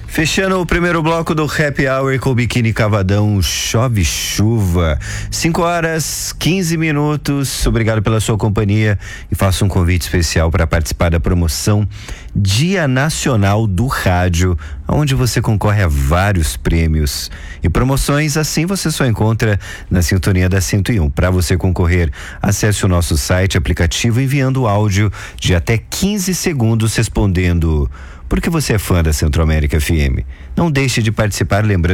Fechando o primeiro bloco do Happy Hour com o Biquíni Cavadão, chove chuva, 5h15. Obrigado pela sua companhia e faço um convite especial para participar da promoção Dia Nacional do Rádio, onde você concorre a vários prêmios e promoções. Assim você só encontra na sintonia da 101. Para você concorrer, acesse o nosso site, aplicativo, enviando áudio de até 15 segundos respondendo: por que você é fã da Centro-América FM? Não deixe de participar, lembrando